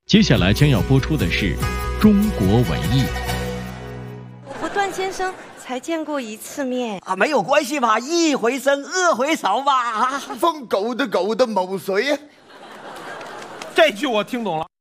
接下来将要播出的是中国文艺。 和段先生才见过1次面啊，没有关系吧？一回生，二回熟吧。 放狗的狗的某谁呀？ 这句我听懂了。